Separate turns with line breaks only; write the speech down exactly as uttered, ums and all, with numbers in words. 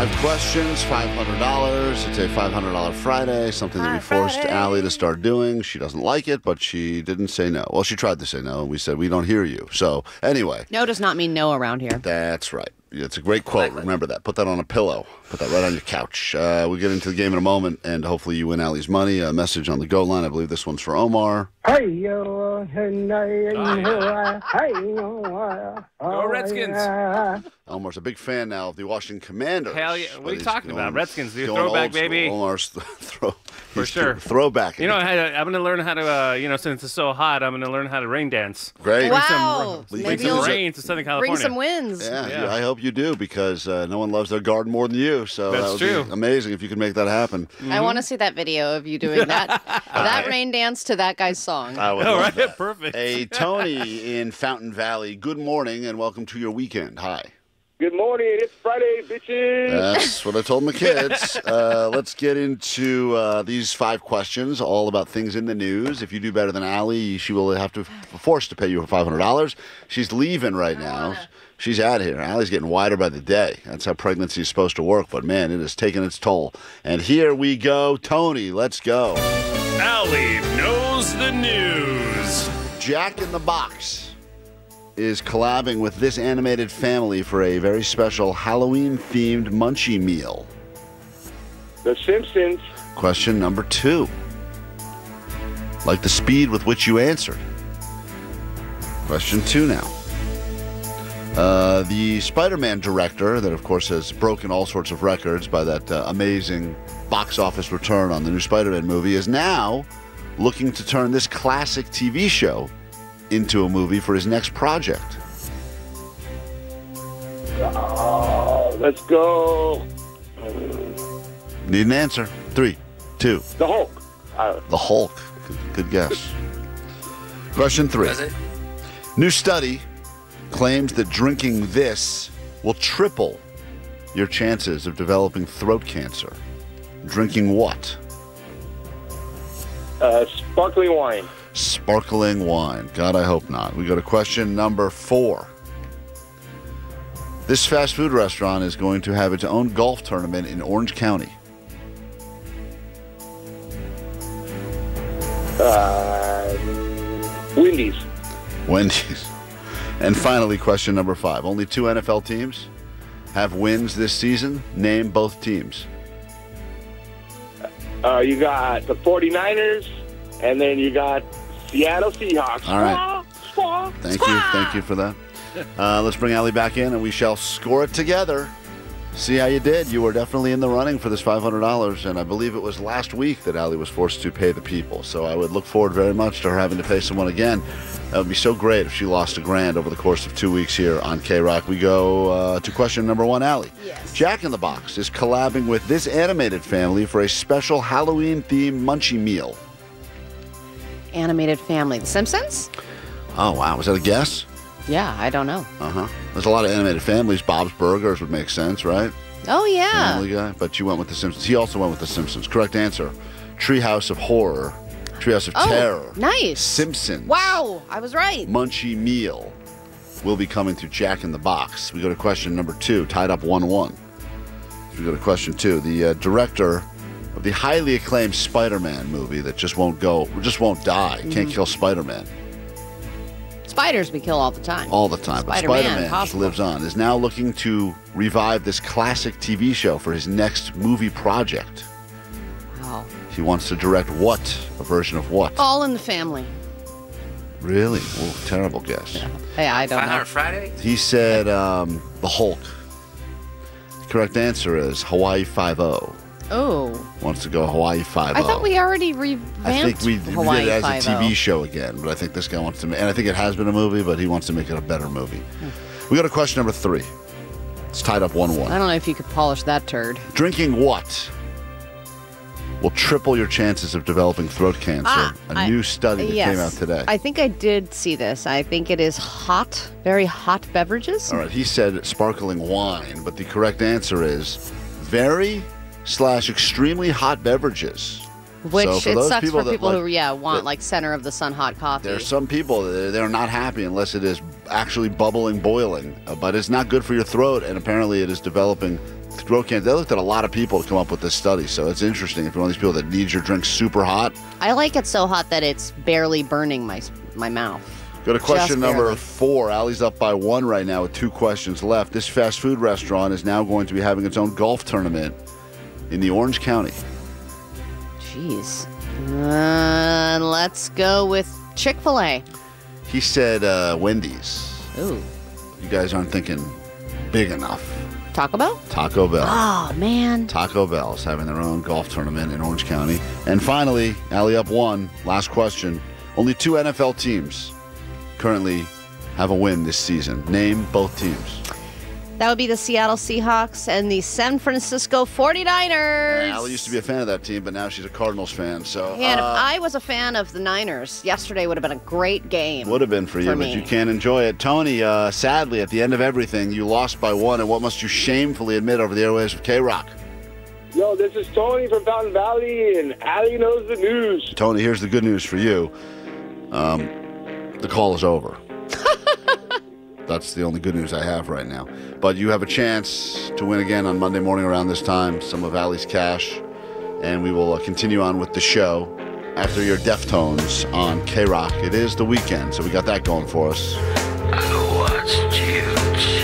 Five questions, five hundred dollars. It's a five hundred dollars Friday, something that we forced
Friday.
Allie to start doing. She doesn't like it, but she didn't say no. Well, she tried to say no, and we said, we don't hear you. So, anyway.
No does not mean no around here.
That's right. It's a great quote. Remember that. Put that on a pillow. Put that right on your couch. Uh, we'll get into the game in a moment, and hopefully you win Allie's money. A message on the go line. I believe this one's for Omar.
Go
Redskins.
Omar's a big fan now of the Washington Commanders.
Hell yeah. What are
But
you
he's
talking
going-
about? Redskins, dude.
going
Throwback,
old school.
baby.
Omar's th- throw.
For
he's
sure.
Throwback.
You know, I, I'm going to learn how to, uh, you know, since it's so hot, I'm going to learn how to rain dance.
Great.
Wow.
Bring
Maybe
Bring some
you'll
rain to Southern California.
bring some wins.
Yeah,
Yeah.
yeah, I hope you do, because uh, no one loves their garden more than you. So
That's
that would
true.
be amazing if you could make that happen.
I want to see that video of you doing that that rain dance to that guy's song.
I would
All
love
right,
that.
perfect.
Hey, Tony in Fountain Valley, good morning and welcome to your weekend. Hi.
Good morning. It's Friday, bitches.
That's what I told my kids. Uh, let's get into uh, these five questions, all about things in the news. If you do better than Allie, she will have to forced to pay you five hundred dollars. She's leaving right now. She's out of here. Allie's getting wider by the day. That's how pregnancy is supposed to work. But, man, it is taking its toll. And here we go. Tony, let's go.
Allie knows the news.
Jack in the Box is collabing with this animated family for a very special Halloween-themed munchie meal.
The Simpsons.
Question number two. Like the speed with which you answered. Question two now. Uh, the Spider-Man director, that of course has broken all sorts of records by that uh, amazing box office return on the new Spider-Man movie, is now looking to turn this classic T V show into a movie for his next project.
Oh, let's go.
Need an answer. Three, two,
The Hulk. Uh,
The Hulk. Good, good guess. Question three. New study claims that drinking this will triple your chances of developing throat cancer. Drinking what?
uh, sparkling wine.
Sparkling wine. God, I hope not. We go to question number four. This fast food restaurant is going to have its own golf tournament in Orange County.
Uh, Wendy's.
Wendy's. And finally, question number five. Only two N F L teams have wins this season. Name both teams.
Uh, you got the forty-niners, and then you got Seattle Seahawks.
All right.
Squaw, squaw,
Thank you. Thank you for that. Uh, let's bring Allie back in, and we shall score it together. See how you did. You were definitely in the running for this five hundred dollars, and I believe it was last week that Allie was forced to pay the people. So I would look forward very much to her having to pay someone again. That would be so great if she lost a grand over the course of two weeks here on K-Rock. We go uh, to question number one, Allie.
Yes.
Jack in the Box is collabing with this animated family for a special Halloween-themed munchie meal.
Animated family. The Simpsons?
Oh, wow. Was that a guess?
Yeah, I don't know.
Uh-huh. There's a lot of animated families. Bob's Burgers would make sense, right?
Oh, yeah.
Family Guy. But you went with The Simpsons. He also went with The Simpsons. Correct answer. Treehouse of Horror. Treehouse of
Oh,
Terror.
nice.
Simpsons.
Wow, I was right.
Munchie Meal will be coming through Jack in the Box. We go to question number two, tied up one one. We go to question two. The uh, director of the highly acclaimed Spider-Man movie that just won't go, just won't die,
Mm-hmm.
can't kill Spider-Man
Spiders we kill all the time.
all the time, but
Spider-Man,
Spider-Man just
possible.
lives on, is now looking to revive this classic T V show for his next movie project.
Wow.
He wants to direct what? A version of what?
All in the family.
Really? Oh, terrible guess.
Hey, I don't know.
Friday?
He said um, the Hulk. The correct answer is Hawaii Five-O.
Oh,
Wants to go Hawaii Five-O.
I thought we already revamped
I think we, we
Hawaii
did it as
Five-O.
a T V show again, but I think this guy wants to make, and I think it has been a movie, but he wants to make it a better movie. We go to question number three. It's tied up one one.
I don't know if you could polish that turd.
Drinking what will triple your chances of developing throat cancer?
Ah,
a
I-
new study that
yes.
came out today.
I think I did see this. I think it is hot, very hot beverages.
All right, he said sparkling wine, but the correct answer is very slash extremely hot beverages
Which
So for
it
those
sucks
people
for
that,
people
like,
who, yeah, want
that-
like center of the sun hot coffee.
There's some people that they're not happy unless it is actually bubbling, boiling. Uh, but it's not good for your throat, and apparently it is developing throat cancer. They looked at a lot of people to come up with this study, so it's interesting. If you're one of these people that needs your drink super hot,
I like it so hot that it's barely burning my my mouth.
go to question
Just
number
barely.
four. Allie's up by one right now with two questions left. This fast food restaurant is now going to be having its own golf tournament in the Orange County.
Jeez. Uh, let's go with Chick-fil-A.
He said uh, Wendy's.
Ooh.
You guys aren't thinking big enough.
Taco Bell?
Taco Bell.
Oh, man.
Taco Bell's having their own golf tournament in Orange County. And finally, Allie up one. Last question. Only two N F L teams currently have a win this season. Name both teams.
That would be the Seattle Seahawks and the San Francisco forty-niners.
Allie used to be a fan of that team, but now she's a Cardinals fan. So
And if
uh,
I was a fan of the Niners, yesterday would have been a great game.
would have been for you,
for
but
me.
you can't enjoy it. Tony, uh, sadly, at the end of everything, you lost by one. And what must you shamefully admit over the airwaves of K-Rock?
Yo, this is Tony from Fountain Valley, and Allie knows the news.
Tony, here's the good news for you. Um, the call is over. That's the only good news I have right now. But you have a chance to win again on Monday morning around this time, some of Allie's cash. And we will uh, continue on with the show after your Deftones on K-Rock. It is the weekend, so we got that going for us.
I watched you